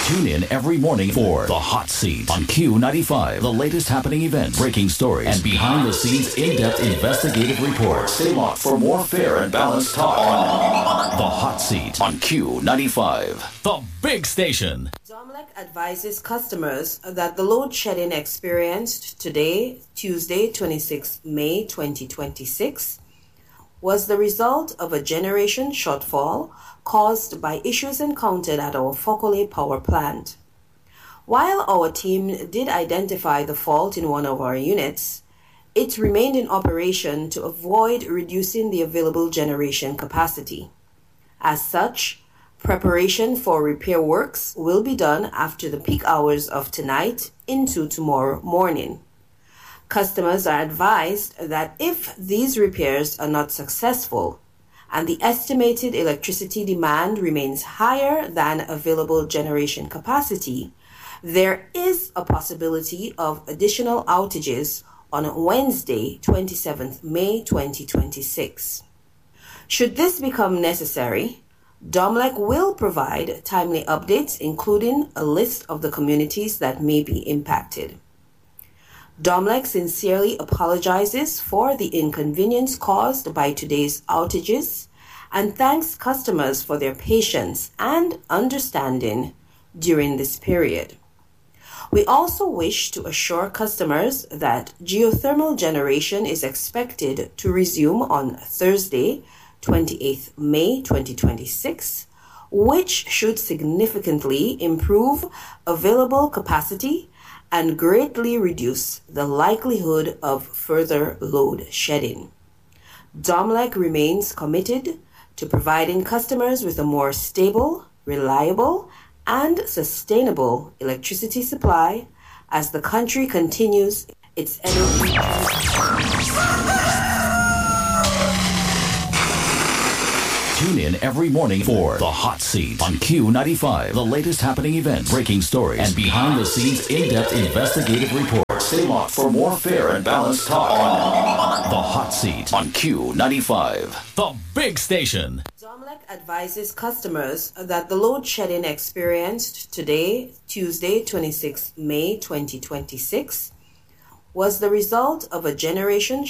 Tune in every morning for The Hot Seat on Q95. The latest happening events, breaking stories, and behind-the-scenes in-depth investigative reports. Stay locked for more fair and balanced talk on The Hot Seat on Q95. The big station. Domlec advises customers that the load shedding experienced today, Tuesday, 26 May 2026, was the result of a generation shortfall caused by issues encountered at our Fokole power plant. While our team did identify the fault in one of our units, it remained in operation to avoid reducing the available generation capacity. As such, preparation for repair works will be done after the peak hours of tonight into tomorrow morning. Customers are advised that if these repairs are not successful and the estimated electricity demand remains higher than available generation capacity, there is a possibility of additional outages on Wednesday, 27th May 2026. Should this become necessary, Domlec will provide timely updates, including a list of the communities that may be impacted. Domlec sincerely apologizes for the inconvenience caused by today's outages and thanks customers for their patience and understanding during this period. We also wish to assure customers that geothermal generation is expected to resume on Thursday, 28th May 2026, which should significantly improve available capacity and greatly reduce the likelihood of further load shedding. Domlec remains committed to providing customers with a more stable, reliable, and sustainable electricity supply as the country continues its energy Tune in every morning for The Hot Seat on Q95. The latest happening events, breaking stories, and behind-the-scenes in-depth investigative reports. Stay locked for more fair and balanced talk on The Hot Seat on Q95. The big station. Domlec advises customers that the load shedding experienced today, Tuesday, 26 May 2026, was the result of a generation